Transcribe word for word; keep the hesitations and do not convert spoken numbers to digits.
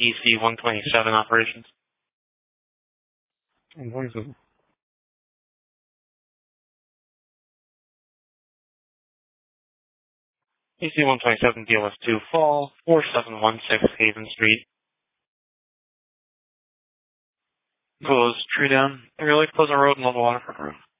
E C one twenty-seven operations. E C one twenty-seven D L S two fall, four seven one six Haven Street. Close tree down. Really close the road and level waterfront road.